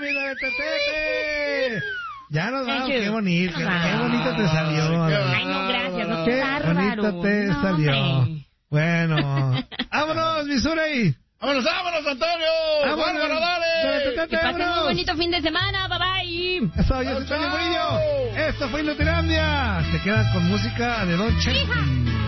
mi Tete! Ya nos vamos, qué bonito te salió. Ay, no, gracias, no, qué bárbaro. Bonito te salió. Hombre. Bueno, vámonos, Missouri. ¡Vámonos, Antonio! ¡Bárbaro, dale! Que pasen un bonito fin de semana, bye bye. Eso, yo soy Toño Murillo. Esto fue Inutilandia. Se quedan con música de Don Chente.